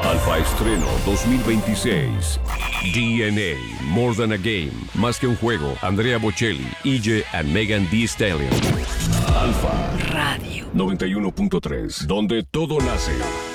Alfa Estreno 2026. DNA, More Than a Game, Más que un juego. Andrea Bocelli, EJ and Megan Thee Stallion. Alfa Radio 91.3, donde todo nace.